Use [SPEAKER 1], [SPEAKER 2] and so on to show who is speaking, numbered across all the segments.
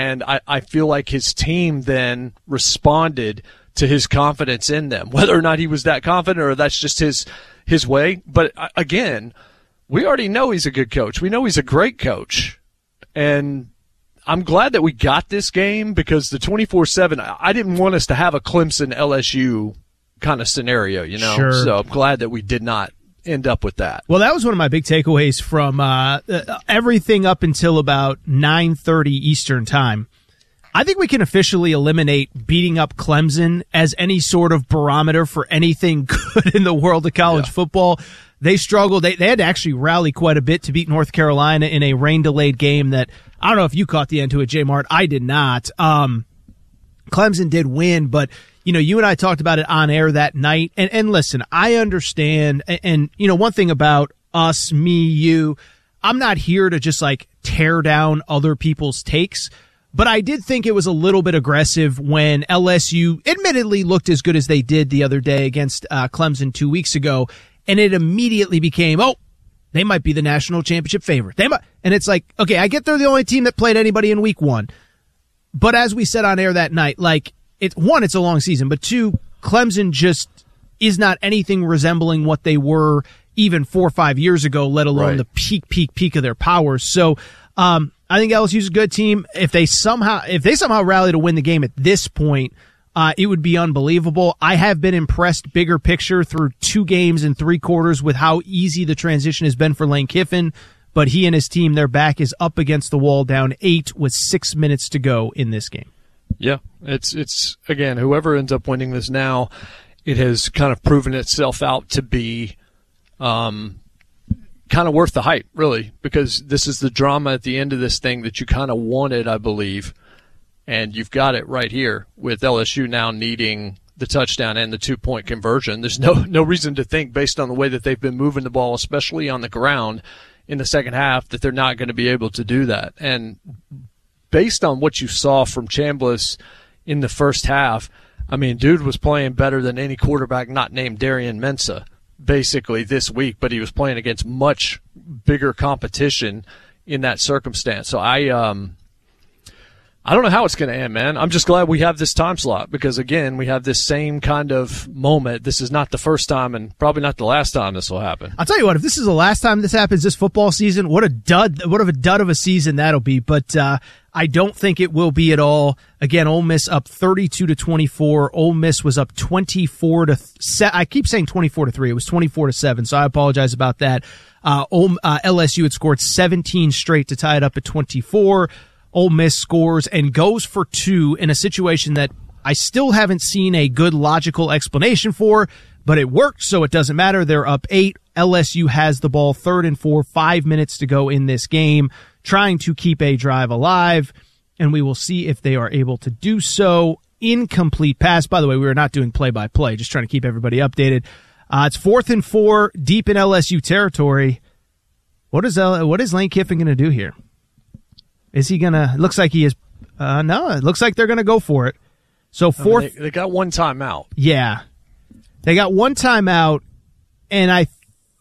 [SPEAKER 1] And I feel like his team then responded to his confidence in them, whether or not he was that confident or that's just his way. But again, we already know he's a good coach. We know he's a great coach. And I'm glad that we got this game because the 24/7, I didn't want us to have a Clemson LSU kind of scenario, you know?
[SPEAKER 2] Sure.
[SPEAKER 1] So I'm glad that we did not end up with that.
[SPEAKER 2] Well, that was one of my big takeaways from everything up until about 9:30 Eastern time. I think we can officially eliminate beating up Clemson as any sort of barometer for anything good in the world of college football. They struggled. They had to actually rally quite a bit to beat North Carolina in a rain-delayed game that, I don't know if you caught the end to it, J. Mart. I did not. Clemson did win, but, you know, you and I talked about it on air that night. And listen, I understand. And, you know, one thing about us, me, you, I'm not here to just like tear down other people's takes. But I did think it was a little bit aggressive when LSU admittedly looked as good as they did the other day against Clemson 2 weeks ago. And it immediately became, they might be the national championship favorite. And it's like, okay, I get they're the only team that played anybody in week 1. But as we said on air that night, like, it's a long season. But 2, Clemson just is not anything resembling what they were even 4 or 5 years ago, let alone the peak of their powers. So, I think LSU's a good team. If they somehow rally to win the game at this point, it would be unbelievable. I have been impressed bigger picture through 2 games and 3 quarters with how easy the transition has been for Lane Kiffin. But he and his team, their back is up against the wall, down 8 with 6 minutes to go in this game.
[SPEAKER 1] Yeah, it's again, whoever ends up winning this now, it has kind of proven itself out to be kind of worth the hype, really, because this is the drama at the end of this thing that you kind of wanted, I believe. And you've got it right here with LSU now needing the touchdown and the 2-point conversion. There's no reason to think, based on the way that they've been moving the ball, especially on the ground in the second half, that they're not going to be able to do that. And based on what you saw from Chambliss in the first half, I mean, dude was playing better than any quarterback not named Darian Mensah basically this week, but he was playing against much bigger competition in that circumstance. So I don't know how it's going to end, man. I'm just glad we have this time slot because, again, we have this same kind of moment. This is not the first time and probably not the last time this will happen.
[SPEAKER 2] I'll tell you what, if this is the last time this happens this football season, what a dud of a season that'll be. But I don't think it will be at all. Again, Ole Miss up 32-24. Ole Miss was up 24-7. I keep saying 24-3. It was 24-7, so I apologize about that. LSU had scored 17 straight to tie it up at 24. Ole Miss scores and goes for 2 in a situation that I still haven't seen a good logical explanation for, but it worked, so it doesn't matter. They're up 8. LSU has the ball 3rd and 4, 5 minutes to go in this game, trying to keep a drive alive, and we will see if they are able to do so. Incomplete pass. By the way, we are not doing play-by-play, just trying to keep everybody updated. It's 4th and 4, deep in LSU territory. What is Lane Kiffin going to do here? Is he going to – looks like he is no, it looks like they're going to go for it. So 4th
[SPEAKER 1] – they got one timeout.
[SPEAKER 2] Yeah. They got one timeout, and I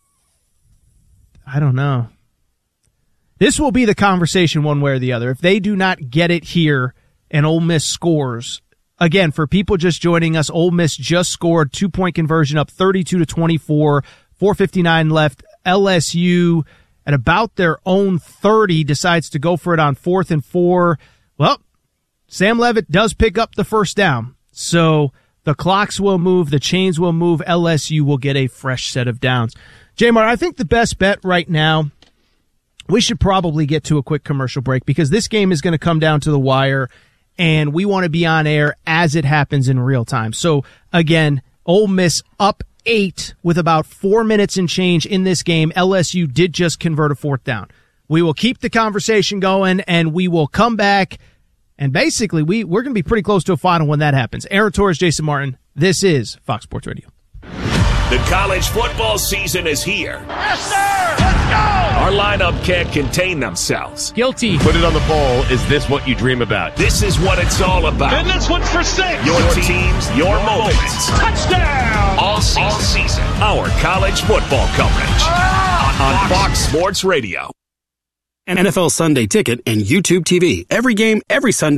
[SPEAKER 2] don't know. This will be the conversation one way or the other. If they do not get it here and Ole Miss scores, again, for people just joining us, Ole Miss just scored, 2-point conversion up 32-24, 4:59 left. LSU at about their own 30 decides to go for it on 4th and 4. Well, Sam Leavitt does pick up the first down. So the clocks will move, the chains will move, LSU will get a fresh set of downs. J-Mar, I think the best bet right now, we should probably get to a quick commercial break because this game is going to come down to the wire and we want to be on air as it happens in real time. So again, Ole Miss up 8 with about 4 minutes and change in this game. LSU did just convert a 4th down. We will keep the conversation going and we will come back and basically we're going to be pretty close to a final when that happens. Aaron Torres, Jason Martin, this is Fox Sports Radio.
[SPEAKER 3] The college football season is here.
[SPEAKER 4] Yes, sir! Let's go!
[SPEAKER 3] Our lineup can't contain themselves.
[SPEAKER 2] Guilty.
[SPEAKER 5] Put it on the poll. Is this what you dream about?
[SPEAKER 3] This is what it's all about.
[SPEAKER 4] And this one's for 6.
[SPEAKER 3] Your teams, your moments.
[SPEAKER 4] Touchdown!
[SPEAKER 3] All season. Our college football coverage. On Fox Sports Radio.
[SPEAKER 6] An NFL Sunday Ticket and YouTube TV. Every game, every Sunday.